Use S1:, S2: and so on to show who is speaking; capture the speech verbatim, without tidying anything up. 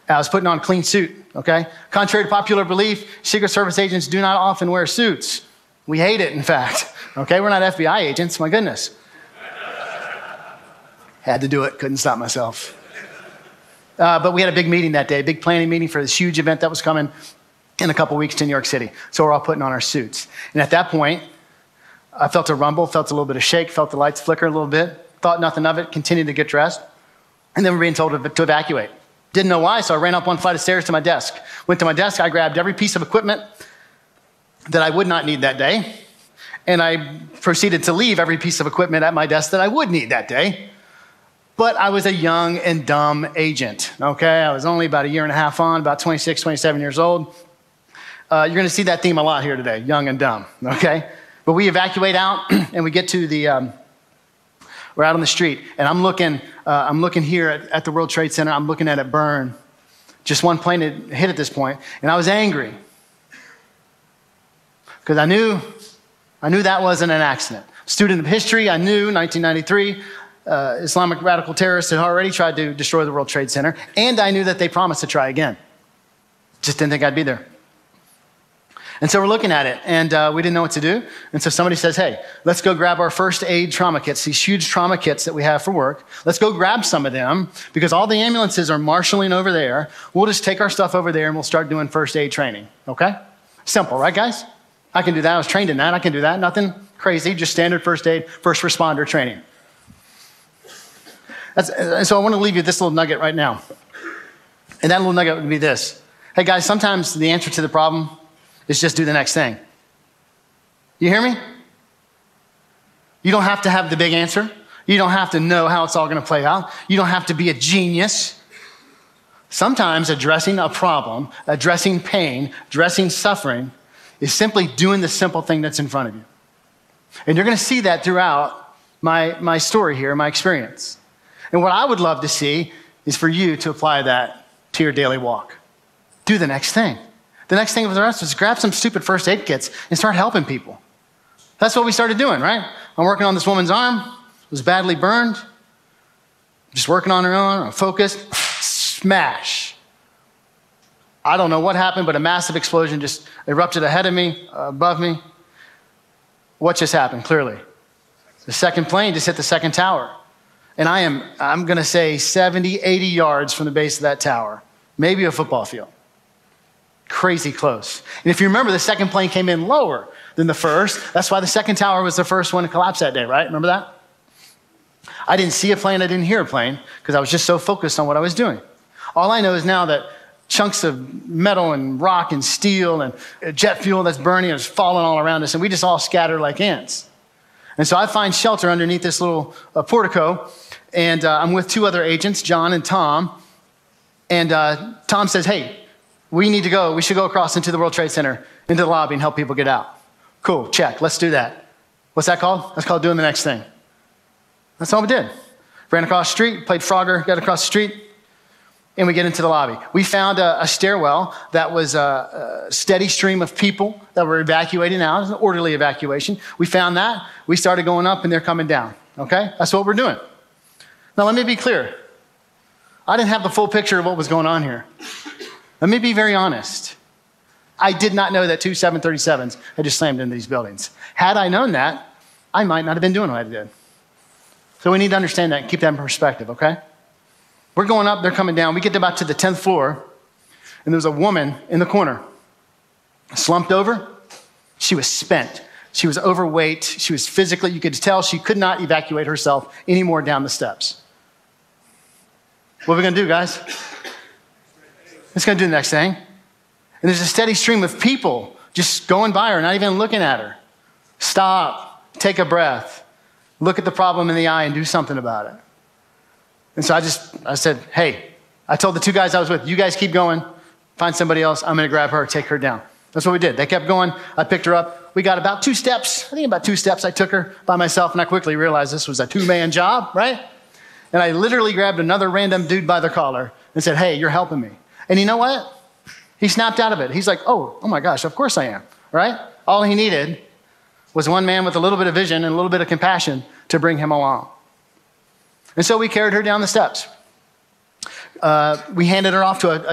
S1: I was putting on a clean suit, okay? Contrary to popular belief, Secret Service agents do not often wear suits. We hate it, in fact, okay? We're not F B I agents, my goodness. Had to do it, couldn't stop myself. Uh, but we had a big meeting that day, big planning meeting for this huge event that was coming in a couple weeks to New York City. So we're all putting on our suits. And at that point, I felt a rumble, felt a little bit of shake, felt the lights flicker a little bit, thought nothing of it, continued to get dressed. And then we're being told to, to evacuate. Didn't know why, so I ran up one flight of stairs to my desk. Went to my desk, I grabbed every piece of equipment that I would not need that day. And I proceeded to leave every piece of equipment at my desk that I would need that day. But I was a young and dumb agent, okay? I was only about a year and a half on, about twenty-six, twenty-seven years old. Uh, you're gonna see that theme a lot here today, young and dumb, okay? But we evacuate out and we get to the, um, we're out on the street and I'm looking, uh, I'm looking here at, at the World Trade Center, I'm looking at it burn. Just one plane had hit at this point, and I was angry. Because I knew, I knew that wasn't an accident. Student of history, I knew nineteen ninety-three, uh, Islamic radical terrorists had already tried to destroy the World Trade Center, and I knew that they promised to try again. Just didn't think I'd be there. And so we're looking at it, and uh, we didn't know what to do. And so somebody says, hey, let's go grab our first aid trauma kits, these huge trauma kits that we have for work. Let's go grab some of them, because all the ambulances are marshaling over there. We'll just take our stuff over there, and we'll start doing first aid training, okay? Simple, right, guys? I can do that. I was trained in that. I can do that. Nothing crazy, just standard first aid, first responder training. That's, so I want to leave you this little nugget right now. And that little nugget would be this. Hey, guys, sometimes the answer to the problem is just do the next thing. You hear me? You don't have to have the big answer. You don't have to know how it's all going to play out. You don't have to be a genius. Sometimes addressing a problem, addressing pain, addressing suffering is simply doing the simple thing that's in front of you. And you're going to see that throughout my, my story here, my experience. And what I would love to see is for you to apply that to your daily walk. Do the next thing. The next thing for the rest was grab some stupid first aid kits and start helping people. That's what we started doing, right? I'm working on this woman's arm. It was badly burned. Just working on her own, focused, smash. I don't know what happened, but a massive explosion just erupted ahead of me, uh, above me. What just happened? Clearly, the second plane just hit the second tower. And I am, I'm gonna say seventy, eighty yards from the base of that tower, maybe a football field. Crazy close. And if you remember, the second plane came in lower than the first. That's why the second tower was the first one to collapse that day, right? Remember that? I didn't see a plane, I didn't hear a plane, because I was just so focused on what I was doing. All I know is now that chunks of metal and rock and steel and jet fuel that's burning is falling all around us, and we just all scattered like ants. And so I find shelter underneath this little uh, portico, and uh, I'm with two other agents, John and Tom. And uh, Tom says, hey, we need to go. We should go across into the World Trade Center, into the lobby, and help people get out. Cool, check. Let's do that. What's that called? That's called doing the next thing. That's all we did. Ran across the street, played Frogger, got across the street, and we get into the lobby. We found a, a stairwell that was a, a steady stream of people that were evacuating out. It was an orderly evacuation. We found that. We started going up, and they're coming down. Okay? That's what we're doing. Now, let me be clear. I didn't have the full picture of what was going on here. Let me be very honest. I did not know that two seven thirty-sevens had just slammed into these buildings. Had I known that, I might not have been doing what I did. So we need to understand that and keep that in perspective, okay? We're going up, they're coming down. We get about to the tenth floor, and there's a woman in the corner, slumped over. She was spent. She was overweight. She was physically, you could tell she could not evacuate herself anymore down the steps. What are we gonna do, guys? It's gonna do the next thing. And there's a steady stream of people just going by her, not even looking at her. Stop, take a breath, look at the problem in the eye and do something about it. And so I just, I said, hey, I told the two guys I was with, you guys keep going, find somebody else, I'm gonna grab her, take her down. That's what we did. They kept going, I picked her up. We got about two steps, I think about two steps, I took her by myself, and I quickly realized this was a two-man job, right? And I literally grabbed another random dude by the collar and said, hey, you're helping me. And you know what? He snapped out of it. He's like, oh, oh my gosh, of course I am, right? All he needed was one man with a little bit of vision and a little bit of compassion to bring him along. And so we carried her down the steps. Uh, we handed her off to a, a